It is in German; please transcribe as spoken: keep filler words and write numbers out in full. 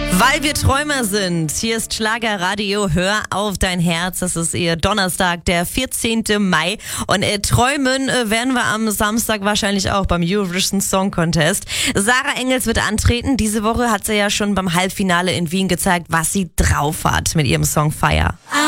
Weil wir Träumer sind. Hier ist Schlagerradio. Hör auf dein Herz. Das ist ihr Donnerstag, der vierzehnten Mai. Und äh, träumen äh, werden wir am Samstag wahrscheinlich auch beim Eurovision Song Contest. Sarah Engels wird antreten. Diese Woche hat sie ja schon beim Halbfinale in Wien gezeigt, was sie drauf hat mit ihrem Song Fire.